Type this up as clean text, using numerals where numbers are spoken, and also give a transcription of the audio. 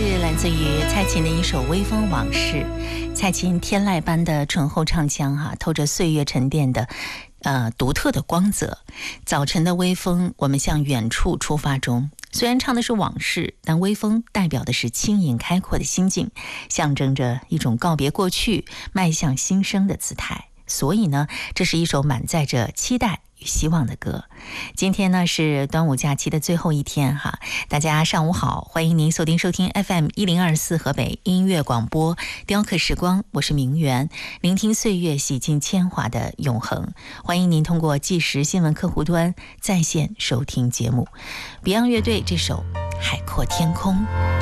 是来自于蔡琴的一首《微风往事》。蔡琴天籁般的醇厚唱腔透着岁月沉淀的独特的光泽。早晨的微风，我们向远处出发中。虽然唱的是往事，但微风代表的是轻盈开阔的心境，象征着一种告别过去，迈向新生的姿态。所以呢，这是一首满载着期待与希望的歌。今天呢是端午假期的最后一天大家上午好，欢迎您锁定收听 FM1024 河北音乐广播雕刻时光，我是明媛，聆听岁月洗尽铅华的永恒。欢迎您通过即时新闻客户端在线收听节目。Beyond 乐队这首海阔天空。